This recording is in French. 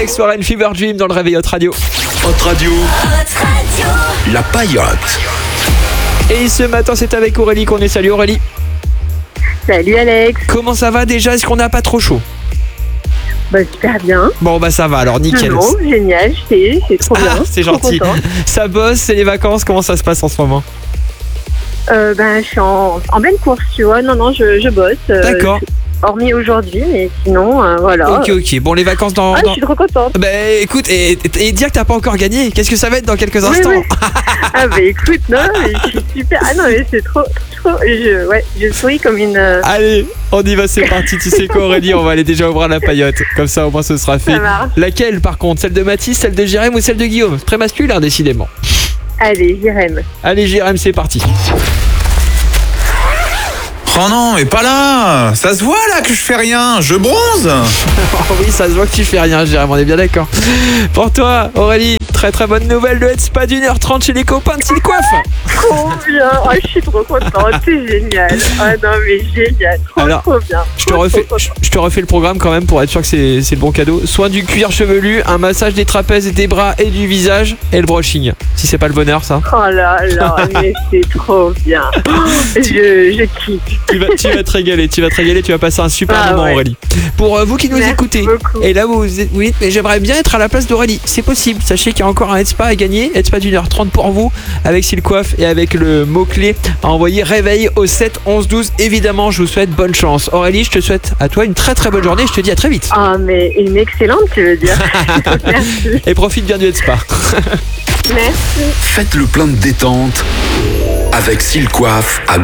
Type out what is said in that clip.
Alex Warren, Fever Dream dans le réveil Hot Radio. Hot Radio. La Paillote. Et ce matin, c'est avec Aurélie qu'on est. Salut Aurélie. Salut Alex. Comment ça va déjà? Est-ce qu'on n'a pas trop chaud? Bah super bien. Bon bah ça va alors, nickel. Non, génial, c'est trop bien. C'est Trop gentil. contente. Ça bosse, c'est les vacances, comment ça se passe en ce moment? Je suis en pleine course, tu vois. Non, je bosse. D'accord. Hormis aujourd'hui, mais sinon, voilà. Ok. Bon, les vacances dans... Je suis trop contente. Bah écoute, et dire que t'as pas encore gagné, qu'est-ce que ça va être dans quelques instants? Oui. Ah bah écoute, non, mais je suis super. Ah non, mais c'est trop. Je souris comme une... Allez, on y va, c'est parti. Tu sais quoi Aurélie, on va aller déjà ouvrir la paillote. Comme ça au moins ce sera fait. Ça marche. Laquelle par contre? Celle de Mathis, celle de Jérém ou celle de Guillaume? Très masculin décidément. Allez, Jérém. Allez Jérém, c'est parti. Oh non, mais pas là. Ça se voit là que je fais rien. Je bronze. Oh oui, ça se voit que tu fais rien Jérém, on est bien d'accord. Pour toi Aurélie, très bonne nouvelle, le Headspa d'1h30 chez les copains de Style Coiffe. Trop bien. Je suis trop contente. C'est génial. Ah non, mais génial. Trop bien. Je te refais le programme quand même pour être sûr que c'est le bon cadeau. Soin du cuir chevelu, un massage des trapèzes et des bras et du visage et le brushing. Si c'est pas le bonheur ça. Oh là là, mais c'est trop bien. Je kiffe. Tu vas te régaler, tu vas passer un super moment ouais. Aurélie. Pour vous qui nous Merci écoutez, beaucoup. et là vous dites mais j'aimerais bien être à la place d'Aurélie, c'est possible. Sachez qu'il y a encore un Headspa à gagner, Headspa d'1h30 pour vous, avec Style Coiffe et avec le mot-clé à envoyer réveil au 7 11 12. Évidemment, je vous souhaite bonne chance. Aurélie, je te souhaite à toi une très bonne journée, je te dis à très vite. Ah, mais une excellente, tu veux dire. Merci. Et profite bien du Headspa. Merci. Faites le plein de détente avec Style Coiffe à